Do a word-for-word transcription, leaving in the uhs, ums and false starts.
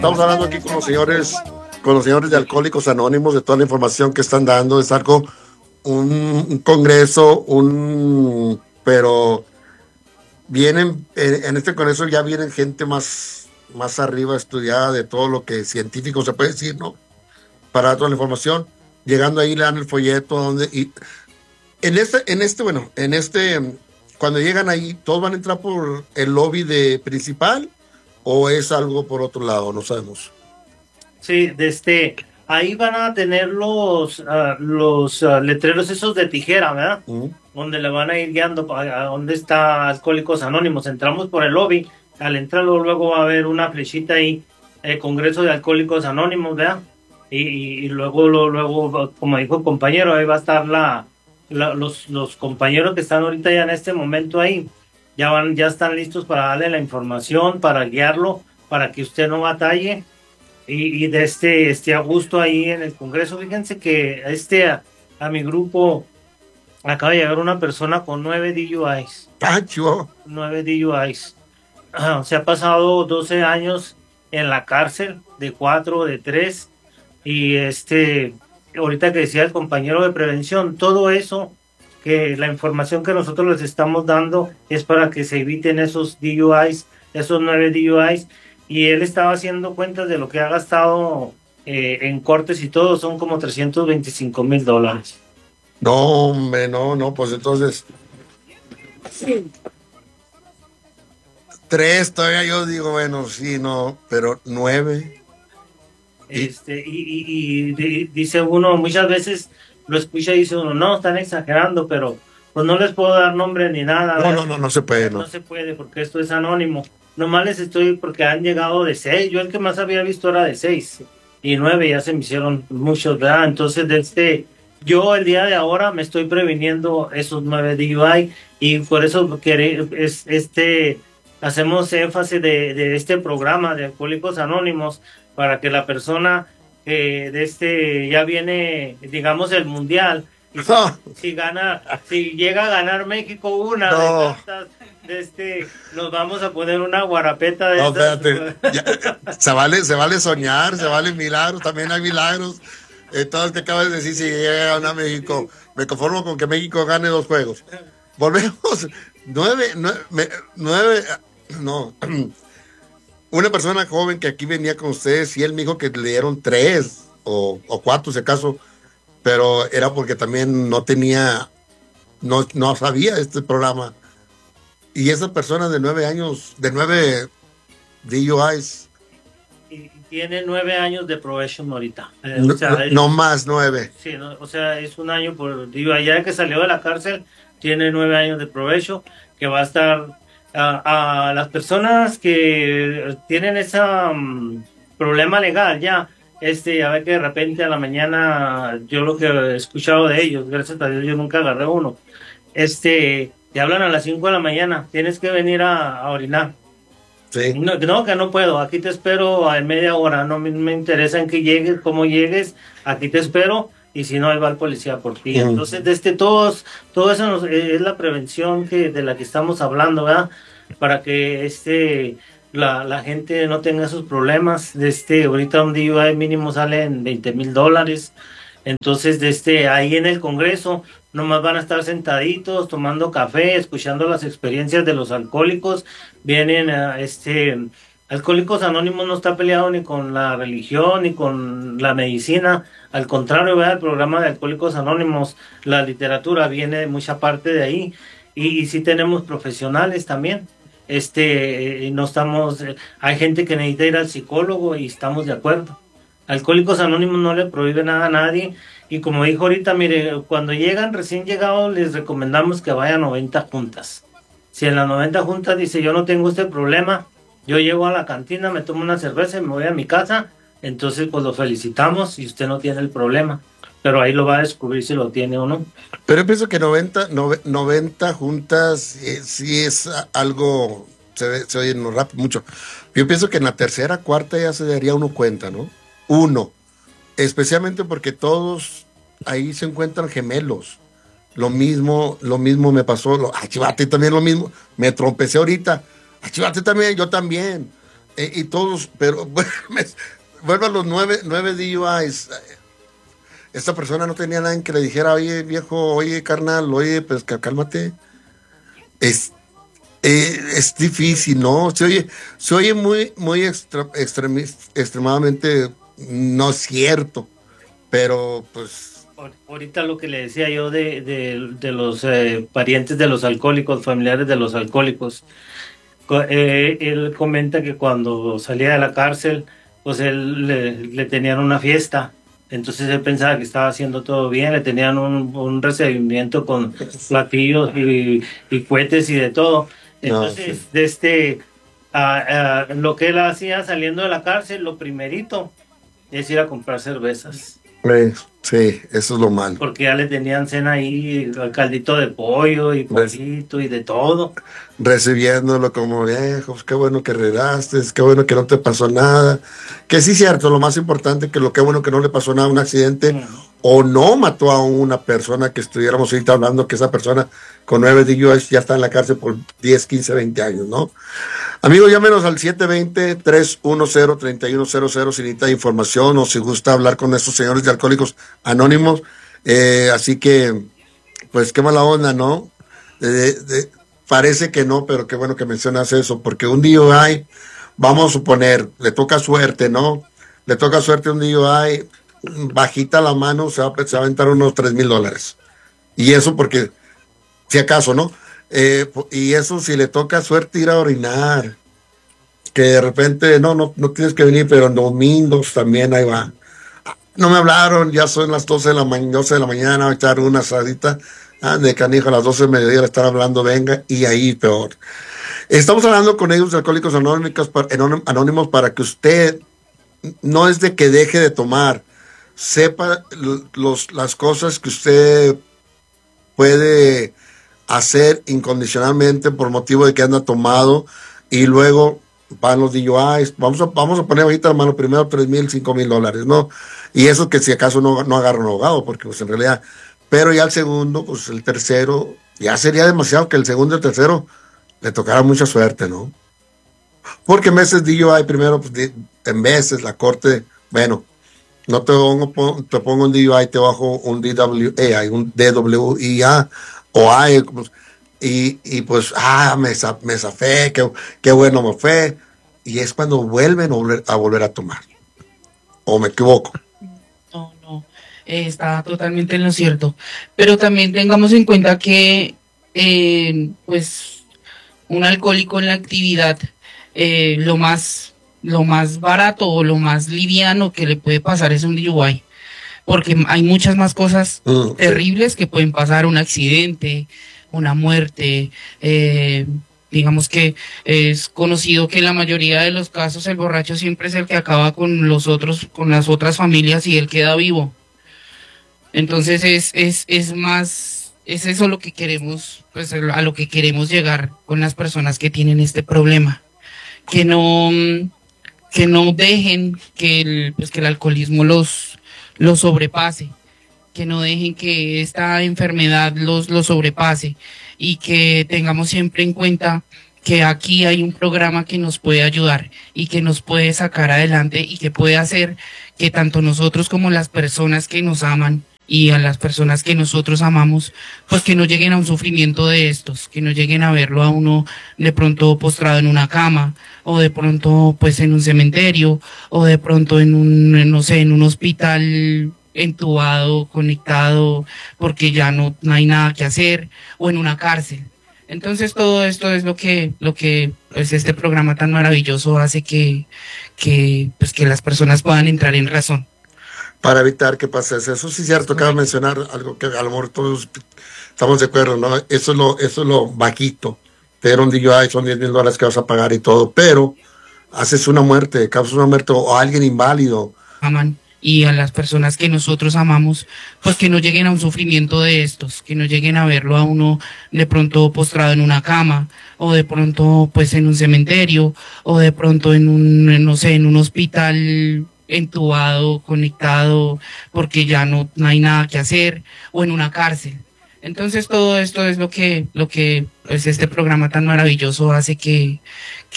Estamos hablando aquí con los señores, con los señores de Alcohólicos Anónimos, de toda la información que están dando. Es algo, un, un congreso, un, pero vienen, en, en este congreso ya vienen gente más, más arriba estudiada de todo lo que científico se puede decir, ¿no? Para dar toda la información. Llegando ahí le dan el folleto, donde, y en este, en este, bueno, en este, cuando llegan ahí, ¿todos van a entrar por el lobby de principal o es algo por otro lado? No sabemos. Sí, desde ahí van a tener los, uh, los uh, letreros esos de tijera, ¿verdad? Uh-huh. Donde le van a ir guiando a, a dónde está Alcohólicos Anónimos. Entramos por el lobby, al entrar luego va a haber una flechita ahí, el Congreso de Alcohólicos Anónimos, ¿verdad? Y, y, y luego, lo, luego, como dijo el compañero, ahí va a estar la, la los, los compañeros que están ahorita ya en este momento ahí, ya van, ya están listos para darle la información, para guiarlo, para que usted no batalle. Y, y de este, este a gusto ahí en el Congreso. Fíjense que este a, a mi grupo acaba de llegar una persona con nueve D U Is. ¡Tacho! Nueve D U Is. Uh, se ha pasado doce años en la cárcel, de cuatro, de tres. Y este, ahorita que decía el compañero de prevención, todo eso, que la información que nosotros les estamos dando es para que se eviten esos D U Is, esos nueve D U Is. Y él estaba haciendo cuentas de lo que ha gastado eh, en cortes y todo, son como trescientos veinticinco mil dólares. No, hombre, no, no, pues entonces... Sí. Tres, todavía yo digo, bueno, sí, no, pero nueve. Este, y, y, y, y dice uno, muchas veces lo escucha y dice uno, no, están exagerando, pero pues no les puedo dar nombre ni nada. No, no, no, no se puede, no. No se puede porque esto es anónimo. Nomás les estoy porque han llegado de seis. Yo el que más había visto era de seis. Y nueve ya se me hicieron muchos, ¿verdad? Entonces, desde yo el día de ahora me estoy previniendo esos nueve D U I. Y por eso queré, es, este, hacemos énfasis de, de este programa de Alcohólicos Anónimos para que la persona eh, de este ya viene, digamos, el mundial. Y si, no. si gana, si llega a ganar México una no. de estas, de este, nos vamos a poner una guarapeta de no, estas. Ya, se vale, se vale soñar, se vale milagros, también hay milagros. Entonces, ¿qué acabas de decir? Si llega a ganar México, me conformo con que México gane dos juegos. Volvemos, nueve, nueve, nueve no. Una persona joven que aquí venía con ustedes y él me dijo que le dieron tres o, o cuatro, si acaso, pero era porque también no tenía, no, no sabía este programa. Y esa persona de nueve años, de nueve D U Is. Y tiene nueve años de probation ahorita. Eh, no, o sea, no, es, no más nueve. Sí, no, o sea, es un año por D U I. Ya que salió de la cárcel, tiene nueve años de probation, que va a estar a, a las personas que tienen ese um, problema legal ya. Este, a ver que de repente a la mañana, yo lo que he escuchado de ellos, gracias a Dios yo nunca agarré uno, este, te hablan a las cinco de la mañana, tienes que venir a, a orinar. Sí. No, no, que no puedo, aquí te espero a media hora, no me, me interesa en que llegues, cómo llegues, aquí te espero, y si no, ahí va el policía por ti. Mm. Entonces, desde todos, todo eso nos, es la prevención que de la que estamos hablando, ¿verdad? Para que este... La, la gente no tenga esos problemas. De este, ahorita un D U I mínimo sale en veinte mil dólares. Entonces, de este, ahí en el Congreso, nomás van a estar sentaditos, tomando café, escuchando las experiencias de los alcohólicos. Vienen a este. Alcohólicos Anónimos no está peleado ni con la religión ni con la medicina. Al contrario, ¿verdad? El programa de Alcohólicos Anónimos, la literatura viene de mucha parte de ahí. Y, y sí tenemos profesionales también. Este, no estamos, hay gente que necesita ir al psicólogo y estamos de acuerdo. Alcohólicos Anónimos no le prohíbe nada a nadie. Y como dijo ahorita, mire, cuando llegan recién llegados, les recomendamos que vayan a noventa juntas. Si en las noventa juntas dice, yo no tengo este problema, yo llego a la cantina, me tomo una cerveza y me voy a mi casa, entonces pues lo felicitamos y usted no tiene el problema. Pero ahí lo va a descubrir si lo tiene o no. Pero yo pienso que noventa, noventa juntas eh, sí es algo, se, ve, se oye rápido, mucho. Yo pienso que en la tercera, cuarta ya se daría uno cuenta, ¿no? Uno. Especialmente porque todos ahí se encuentran gemelos. Lo mismo, lo mismo me pasó. Lo, ah, chivate también lo mismo. Me trompecé ahorita. Ah, chivate también, yo también. eh, y todos, pero vuelvo a los nueve, nueve D U Is. Esta persona no tenía nadie que le dijera, oye viejo, oye carnal, oye, pues cálmate. Es, eh, es difícil, ¿no? Se oye, se oye muy, muy extra, extremis, extremadamente no cierto, pero pues... Ahorita lo que le decía yo de, de, de los eh, parientes de los alcohólicos, familiares de los alcohólicos, eh, él comenta que cuando salía de la cárcel, pues él le, le tenían una fiesta. Entonces él pensaba que estaba haciendo todo bien, le tenían un, un recibimiento con platillos y, y cohetes y de todo. Entonces, no, sí. de este, a, a, lo que él hacía saliendo de la cárcel, lo primerito es ir a comprar cervezas. Sí, sí, eso es lo malo. Porque ya le tenían cena ahí, caldito de pollo y pollito y de todo. Recibiéndolo como viejo, qué bueno que regresaste, qué bueno que no te pasó nada. Que sí, cierto, lo más importante que lo que bueno que no le pasó nada, un accidente, mm. o no mató a una persona que estuviéramos ahorita hablando que esa persona con nueve D U Is ya está en la cárcel por diez, quince, veinte años, ¿no? Amigos, llámenos al siete dos cero, tres uno cero, tres uno cero cero si necesita información o si gusta hablar con estos señores de Alcohólicos Anónimos. Eh, así que, pues qué mala onda, ¿no? De, de, parece que no, pero qué bueno que mencionas eso, porque un D U I, vamos a suponer, le toca suerte, ¿no? Le toca suerte a un D U I, bajita la mano, se va, se va a aventar unos tres mil dólares. Y eso porque, si acaso, ¿no? Eh, y eso si le toca suerte ir a orinar, que de repente, no, no, no tienes que venir, pero en domingos también ahí va. No me hablaron, ya son las doce de la, ma doce de la mañana, voy a echar una asadita, ah, de canijo a las doce de mediodía le están hablando, venga, y ahí peor. Estamos hablando con ellos de Alcohólicos Anónimos, Anónimos para que usted, no es de que deje de tomar, sepa los, las cosas que usted puede hacer incondicionalmente por motivo de que anda tomado y luego van los D U Is. Vamos a, vamos a poner ahorita la mano primero tres mil, cinco mil dólares, ¿no? Y eso que si acaso no, no agarra un abogado, porque pues en realidad, pero ya el segundo, pues el tercero, ya sería demasiado que el segundo y el tercero le tocara mucha suerte, ¿no? Porque en veces D U I primero, pues, en veces la corte, bueno, no te pongo, te pongo un D U I, te bajo un D W A, un D W I A, o hay, y, y pues, ah, me, me zafé, qué, qué bueno me fue, y es cuando vuelven a volver, a volver a tomar, o me equivoco. No, no, eh, está totalmente en lo cierto, pero también tengamos en cuenta que, eh, pues, un alcohólico en la actividad, eh, lo más, lo más barato o lo más liviano que le puede pasar es un D U I. Porque hay muchas más cosas mm, terribles sí. que pueden pasar, un accidente, una muerte, eh, digamos que es conocido que en la mayoría de los casos el borracho siempre es el que acaba con los otros, con las otras familias y él queda vivo. Entonces es, es, es más, es eso lo que queremos, pues a lo que queremos llegar con las personas que tienen este problema, que no, que no dejen que el, pues que el alcoholismo los lo sobrepase, que no dejen que esta enfermedad los, los sobrepase y que tengamos siempre en cuenta que aquí hay un programa que nos puede ayudar y que nos puede sacar adelante y que puede hacer que tanto nosotros como las personas que nos aman y a las personas que nosotros amamos, pues que no lleguen a un sufrimiento de estos, que no lleguen a verlo a uno de pronto postrado en una cama, o de pronto pues en un cementerio, o de pronto en un, no sé, en un hospital entubado, conectado, porque ya no, no hay nada que hacer, o en una cárcel. Entonces todo esto es lo que, lo que pues este programa tan maravilloso hace que, que, pues, que las personas puedan entrar en razón. Para evitar que pase eso. Eso sí es cierto, acabo de mencionar algo que a lo mejor todos estamos de acuerdo, ¿no? Eso es lo, eso es lo bajito. Pero un D U I son diez mil dólares que vas a pagar y todo, pero haces una muerte, causas una muerte o alguien inválido. Aman. Y a las personas que nosotros amamos, pues que no lleguen a un sufrimiento de estos, que no lleguen a verlo a uno de pronto postrado en una cama, o de pronto pues en un cementerio, o de pronto en un, no sé, en un hospital entubado, conectado, porque ya no, no hay nada que hacer, o en una cárcel. Entonces todo esto es lo que, lo que pues este programa tan maravilloso hace que,